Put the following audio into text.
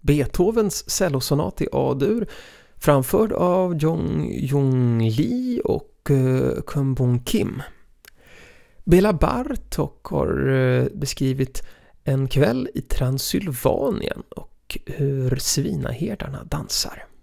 Beethovens cellosonat i A-dur, framförd av Jong Lee och Kun Bong Kim. Bela Bartok har beskrivit En kväll i Transylvanien och hur svinaherdarna dansar.